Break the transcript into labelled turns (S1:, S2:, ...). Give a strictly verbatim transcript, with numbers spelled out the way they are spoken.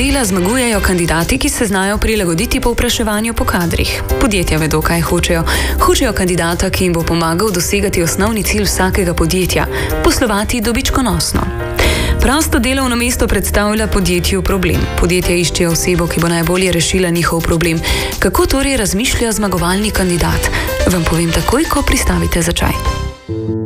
S1: dela zmagujejo kandidati, ki se znajo prilagoditi povpraševanju po kadrih. Podjetja vedo, kaj hočejo. Hočejo kandidata, ki jim bo pomagal dosegati osnovni cilj vsakega podjetja – poslovati dobičkonosno. Prosto delovno mesto predstavlja podjetju problem. Podjetja iščejo osebo, ki bo najbolje rešila njihov problem. Kako torej razmišlja zmagovalni kandidat? Vam povem takoj, ko pristavite za čaj.